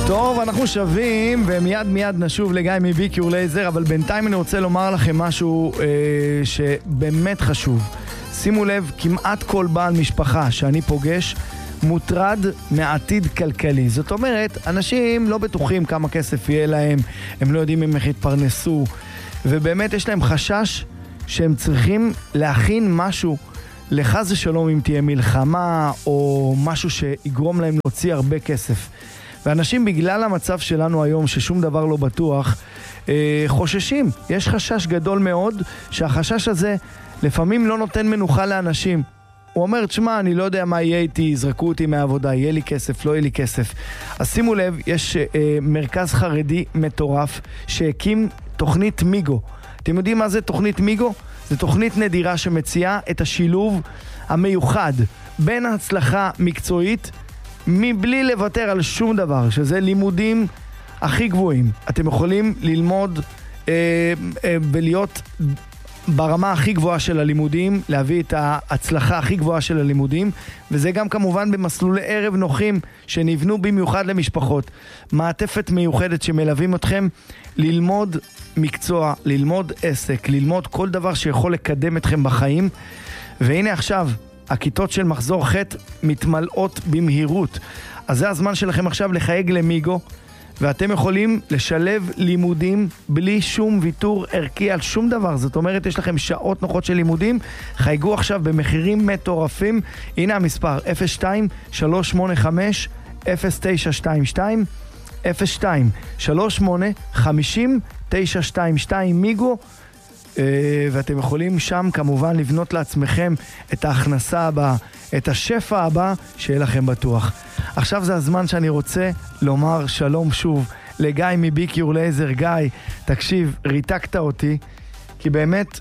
טוב, אנחנו שווים ומיד נשוב לגיא מביקיור לייזר, אבל בינתיים אני רוצה לומר לכם משהו שבאמת חשוב. שימו לב, כמעט כל בעל משפחה שאני פוגש מוטרד מעתיד כלכלי. זאת אומרת, אנשים לא בטוחים כמה כסף יהיה להם, הם לא יודעים אם איך יתפרנסו, ובאמת יש להם חשש שהם צריכים להכין משהו לחז ושלום אם תהיה מלחמה או משהו שיגרום להם להוציא הרבה כסף. ואנשים בגלל המצב שלנו היום ששום דבר לא בטוח חוששים. יש חשש גדול מאוד שהחשש הזה לפעמים לא נותן מנוחה לאנשים. הוא אומר, תשמע, אני לא יודע מה יהיה איתי, יזרקו אותי מהעבודה, יהיה לי כסף, לא יהיה לי כסף. אז שימו לב, יש מרכז חרדי מטורף שהקים תוכנית מיגו. אתם יודעים מה זה תוכנית מיגו? זו תוכנית נדירה שמציעה את השילוב המיוחד בין ההצלחה מקצועית מבלי לוותר על שום דבר, שזה לימודים הכי גבוהים. אתם יכולים ללמוד ולהיות ברמה הכי גבוהה של הלימודים, להביא את ההצלחה הכי גבוהה של הלימודים, וזה גם כמובן במסלולי ערב נוחים שנבנו במיוחד למשפחות. מעטפת מיוחדת שמלווים אתכם ללמוד מקצוע, ללמוד עסק, ללמוד כל דבר שיכול לקדם אתכם בחיים. והנה עכשיו, הכיתות של מחזור ח' מתמלאות במהירות. אז זה הזמן שלכם עכשיו לחייג למיגו, ואתם יכולים לשלב לימודים בלי שום ויתור ערכי על שום דבר. זאת אומרת, יש לכם שעות נוחות של לימודים, חייגו עכשיו במחירים מטורפים. הנה המספר 02-385-0922 02-385-0922 מיגו, ואתם יכולים שם כמובן לבנות לעצמכם את ההכנסה הבאה, את השפע הבא שיהיה לכם בטוח. עכשיו זה הזמן שאני רוצה לומר שלום שוב לגיא מביקיור לייזר. גיא, תקשיב, ריתקת אותי, כי באמת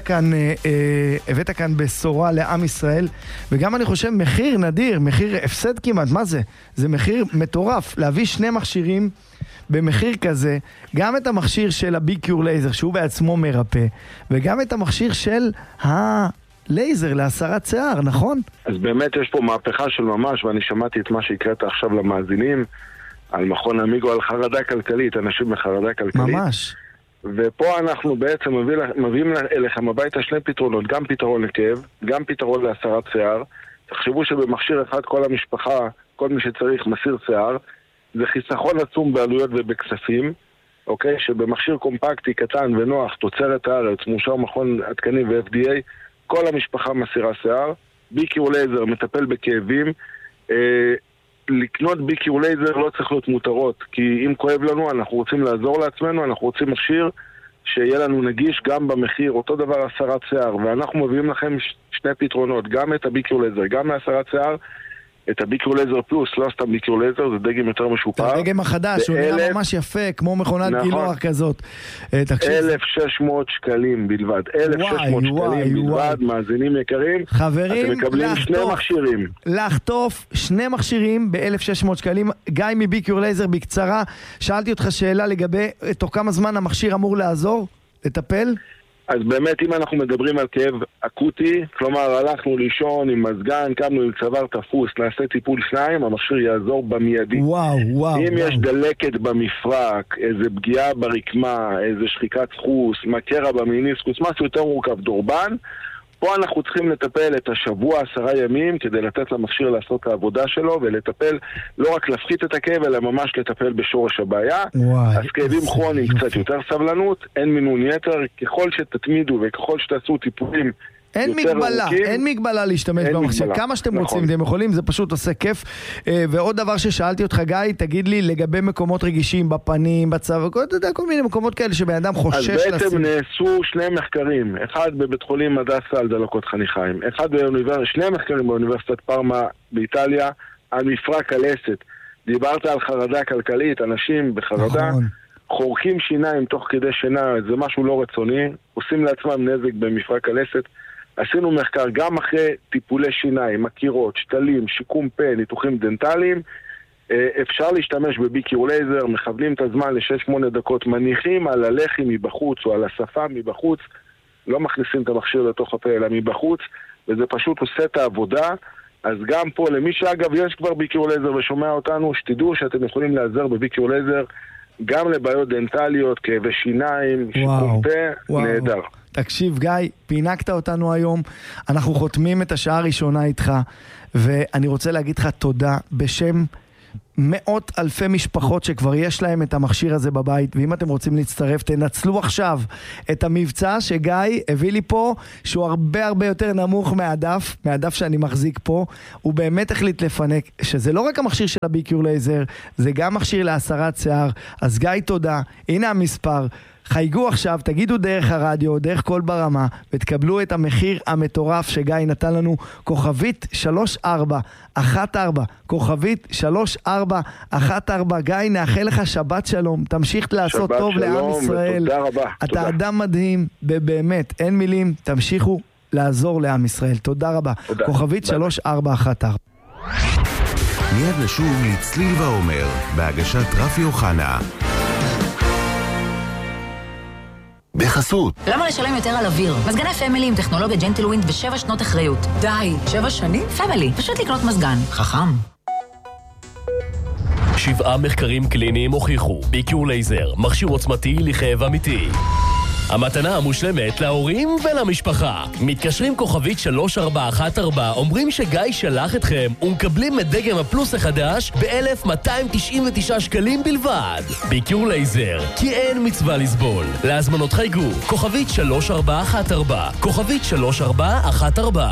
הבאת כאן בשורה לעם ישראל, וגם אני חושב מחיר נדיר, מחיר הפסד כמעט, מה זה? זה מחיר מטורף, להביא שני מכשירים במחיר כזה, גם את המכשיר של הביקיור לייזר שהוא בעצמו מרפא, וגם את המכשיר של לייזר להסרת שיער, נכון? אז באמת יש פה מהפכה של ממש, ואני שמעתי את מה שהקראת עכשיו למאזינים על מכון אמיגו, על חרדה כלכלית, אנשים בחרדה כלכלית. ממש. ופה אנחנו בעצם מביאים אליכם הביתה שני פתרונות, גם פתרון לכאב, גם פתרון להסרת שיער. תחשבו שבמכשיר אחד כל המשפחה, כל מי שצריך מסיר שיער, זה חיסכון עצום בעלויות ובכספים, אוקיי? שבמכשיר קומפקטי, קטן ונוח, תוצרת הארץ, מאושר מכון התקנים ו-FDA, כל המשפחה מסירה שיער. ביקיור לייזר מטפל בכאבים. לקנות ביקיור לייזר לא צריך להיות מותרות, כי אם כואב לנו, אנחנו רוצים לעזור לעצמנו, אנחנו רוצים מכשיר שיהיה לנו נגיש גם במחיר, אותו דבר הסרת שיער, ואנחנו מביאים לכם שני פתרונות, גם את הביקיור לייזר, גם להסרת שיער, את הביקיור לייזר פלוס, לא סתם ביקיור לייזר, זה דגם יותר משופר. זה הדגם החדש, הוא נראה ממש יפה, כמו מכונת גילוח כזאת. 1,600 שקלים בלבד, 1,600 שקלים בלבד, מאזינים יקרים. חברים, אתם מקבלים שני מכשירים. לחטוף שני מכשירים ב-1,600 שקלים. גיא מביקיור לייזר, בקצרה, שאלתי אותך שאלה לגבי תוך כמה זמן המכשיר אמור לעזור, לטפל? אז באמת אם אנחנו מדברים על כאב אקוטי, כלומר הלכנו לישון עם מזגן, קמנו עם צוואר תפוס, נעשה טיפול 2, המכשיר יעזור במיידי. אם יש דלקת במפרק, איזה פגיעה ברקמה, איזה שחיקת סחוס, מקרה במיניסקוס, משהו יותר מורכב, דורבן, פה אנחנו צריכים לטפל את השבוע 10 ימים כדי לתת למכשיר לעשות את העבודה שלו ולטפל, לא רק להפחית את הכאב, אלא ממש לטפל בשורש הבעיה. אז כאבים כרוניים קצת יותר סבלנות, אין מינון יתר, ככל שתתמידו וככל שתעשו טיפולים אין מגבלה להשתמש במכשיר, כמה שאתם רוצים, אתם יכולים, זה פשוט עושה כיף. ועוד דבר ששאלתי אותך גיא, תגיד לי לגבי מקומות רגישים בפנים, בצו, כל מיני מקומות כאלה שבן אדם חושש לשים. אז בעצם נעשו שני מחקרים, אחד בבית חולים הדסה על דלקות חניכיים, שני מחקרים באוניברסיטת פארמה באיטליה על מפרק הלסת. דיברת על חרדה כלכלית, אנשים בחרדה חורקים שיניים תוך כדי שינה, זה משהו לא רצוני, עושים לעצמם נזק במפרק הלסת. עשינו מחקר גם אחרי טיפולי שיניים, מקירות, שתלים, שיקום פה, ניתוחים דנטליים, אפשר להשתמש בביקיור לייזר, מכוונים את הזמן ל6-8 דקות, מניחים על הלחי מבחוץ או על השפה מבחוץ, לא מכניסים את המכשיר לתוך הפה אלא מבחוץ, וזה פשוט עושה את העבודה, אז גם פה, למי שאגב יש כבר ביקור לייזר ושומע אותנו, שתדעו שאתם יכולים לעזר בביקור לייזר גם לבעיות דנטליות, כאבי שיניים, שיקום פה, נהדר. תקשיב גיא, פינקת אותנו היום, אנחנו חותמים את השעה הראשונה איתך, ואני רוצה להגיד לך תודה בשם מאות אלפי משפחות שכבר יש להם את המכשיר הזה בבית, ואם אתם רוצים להצטרף, תנצלו עכשיו את המבצע שגיא הביא לי פה, שהוא הרבה הרבה יותר נמוך מהדף שאני מחזיק פה. הוא באמת החליט לפנק, שזה לא רק המכשיר של הביקיור לייזר, זה גם מכשיר להסרת שיער. אז גיא תודה, הנה המספר, חייגו עכשיו, תגידו דרך הרדיו, דרך כל ברמה, ותקבלו את המחיר המטורף שגיא נתן לנו, כוכבית 3414, כוכבית 3414. גיא, נאחל לך שבת שלום, תמשיך לעשות טוב לעם ישראל. תודה רבה. אתה אדם מדהים, באמת, אין מילים, תמשיכו לעזור לעם ישראל. תודה רבה. כוכבית 3414. מיד נשוב לצליל ועומר, בהגשת רפי אוחנה. בחסות. למה לשלם יותר על אוויר? מזגני פמילי עם טכנולוגיה ג'נטלווינד ו7 שנות אחריות. די, 7 שנים? פמילי, פשוט לקנות מזגן. חכם. 7 מחקרים קליניים הוכיחו, ביקיור לייזר, מכשיר עוצמתי לכאב אמיתי. המתנה המושלמת להורים ולמשפחה. מתקשרים כוכבית 3414, אומרים שגיא שלח אתכם ומקבלים את דגם הפלוס החדש ב-1,299 שקלים בלבד. ביקיור לייזר, כי אין מצווה לסבול. להזמנות חייגו, כוכבית 3414, כוכבית 3414.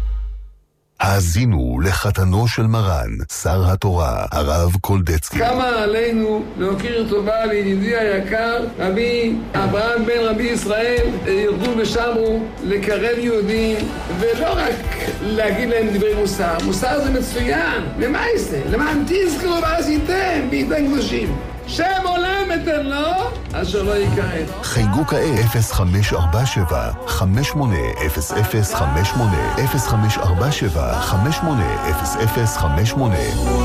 האזינו לחתנו של מרן, שר התורה, הרב קולדצקי. כמה עלינו להוקיר טובה לידידי היקר, רבי אברהם בן רבי ישראל, ירדו ושמו לקרב יהודים, ולא רק להגיד להם דברי מוסר. מוסר זה מצוין, למה זה? למען תזכרו ועשיתם בידי קדושים. שם עולם אתן לו, אשר לא יקראת. חייגו כעת 0547 580058 0547 580058.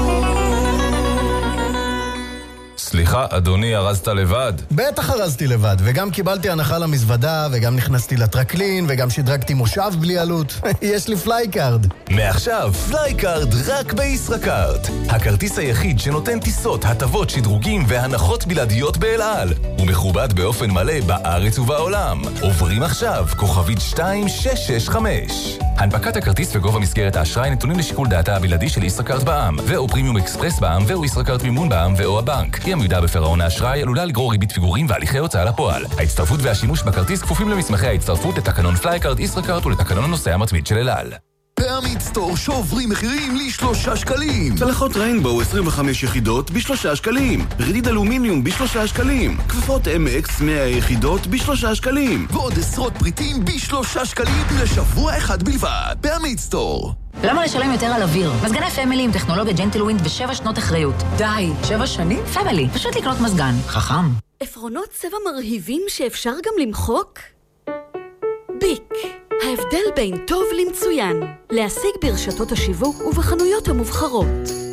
סליחה, אדוני, ארזת לבד? בטח ארזתי לבד, וגם קיבלתי הנחה למזוודה, וגם נכנסתי לטרקלין, וגם שדרגתי מושב בלי עלות. יש לי פלייקארד. מעכשיו, פלייקארד רק בישראכרט. הכרטיס היחיד שנותן טיסות, הטבות, שדרוגים והנחות בלעדיות באל-על. הוא מכובד באופן מלא בארץ ובעולם. עוברים עכשיו, כוכבית 2665. הנפקת הכרטיס וגובה מסגרת האשראי נתונים לשיקול דעתה הבלעדי של ישראכרט בע"מ, ואו פרימיום אקספרס בע"מ, ואו ישראכרט מימון בע"מ, ואו הבנק. אי עמידה בפירעון האשראי עלולה לגרור ריבית פיגורים והליכי הוצאה לפועל. ההצטרפות והשימוש בכרטיס כפופים למסמכי ההצטרפות לתקנון פלייקארד ישראכרט ולתקנון הנוסע המתמיד של אל-על. בעמית סטור שוברים מחירים ל3 שקלים. צלחות ריינבואו 25 יחידות ב3 שקלים. רדיד אלומיניום ב3 שקלים. כפפות MX 100 יחידות ב3 שקלים. ועוד עשרות פריטים ב3 שקלים לשבוע אחד בלבד. בעמית סטור. למה לשלם יותר על אוויר? מזגני פמילי עם טכנולוגיה ג'נטלווינד ו7 שנות אחריות. די, 7 שנים? פמילי, פשוט לקנות מזגן. חכם. עפרונות צבע מרהיבים שאפשר גם למחוק? ביק. ההבדל בין טוב למצוין. להשיג ברשתות השיווק ובחנויות המובחרות.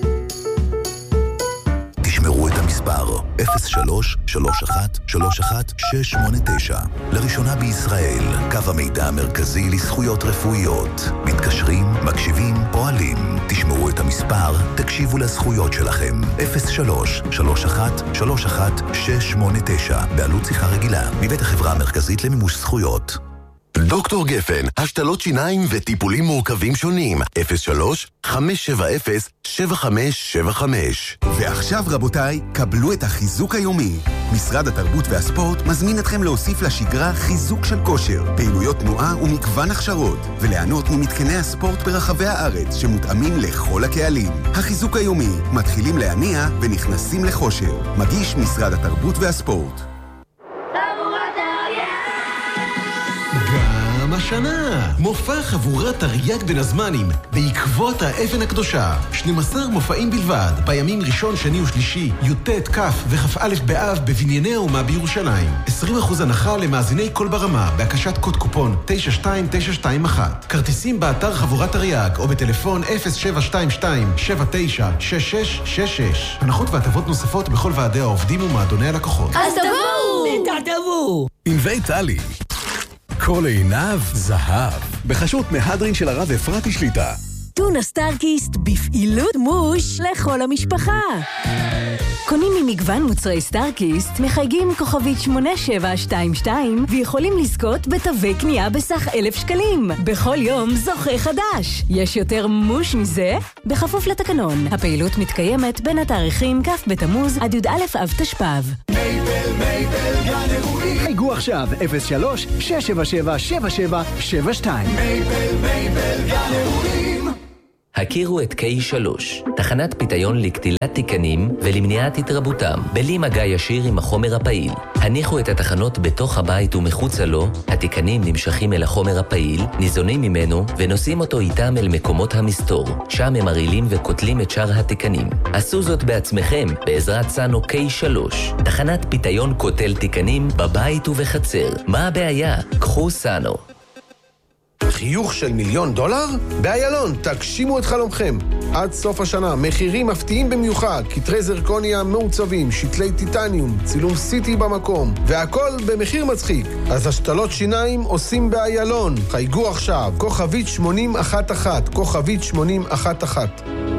תשמרו את המספר 03-31-31-689. לראשונה בישראל, קו המידע המרכזי לזכויות רפואיות. מתקשרים, מקשיבים, פועלים. תשמרו את המספר, תקשיבו לזכויות שלכם. 03-31-31-689. בעלות שיחה רגילה, מבית החברה המרכזית למימוש זכויות. דוקטור גפן, השתלות שיניים וטיפולים מורכבים שונים. 03-570-7575. ועכשיו רבותיי, קבלו את החיזוק היומי. משרד התרבות והספורט מזמין אתכם להוסיף לשגרה חיזוק של כושר, פעילויות תנועה ומגוון הכשרות, וליהנות ממתקני הספורט ברחבי הארץ שמותאמים לכל הקהלים. החיזוק היומי, מתחילים להניע ונכנסים לחושר. מגיש משרד התרבות והספורט. גם השנה, מופע חבורת תרי"ג בין הזמנים, בעקבות האבן הקדושה. 12 מופעים בלבד, בימים ראשון, שני ושלישי, י"ט, כ' וכ"א באב בבנייני האומה בירושלים. 20% הנחה למאזיני כל ברמה, בהקשת קוד קופון 92921. כרטיסים באתר חבורת תרי"ג, או בטלפון 0722-796666. הנחות והטבות נוספות בכל ועדי העובדים ומועדוני הלקוחות. אז תבואו! ענבי טלי, כל עיניו זהב, בחשות מהדרין של הרב אפרתי שליטה. טונה סטארקיסט בפעילות מוש לכל המשפחה. קונים ממגוון מוצרי סטארקיסט, מחייגים כוכבית 8722 ויכולים לזכות בתווי קנייה בסך 1,000 שקלים. בכל יום זוכה חדש. יש יותר מוש מזה? בכפוף לתקנון. הפעילות מתקיימת בין התאריכים כ' בתמוז עד י"א אב תשפ"ב. מייבל גן אירועים. חייגו עכשיו 03-677-7772. מייבל גן אירועים. הכירו את K3, תחנת פיתיון לקטילת תיקנים ולמניעת התרבותם, בלי מגע ישיר עם החומר הפעיל. הניחו את התחנות בתוך הבית ומחוצה לו, התיקנים נמשכים אל החומר הפעיל, ניזונים ממנו ונושאים אותו איתם אל מקומות המסתור, שם הם מרעילים וקוטלים את שאר התיקנים. עשו זאת בעצמכם בעזרת סאנו K3, תחנת פיתיון קוטל תיקנים בבית ובחצר. מה הבעיה? קחו סאנו. חיוך של $1,000,000? באיילון, תגשימו את חלומכם. עד סוף השנה, מחירים מפתיעים במיוחד, כתרי זרקוניה מעוצבים, שתלי טיטניום, צילום סיטי במקום, והכל במחיר מצחיק. אז השתלות שיניים עושים באיילון. חייגו עכשיו, כוכבית 8011, כוכבית 8011.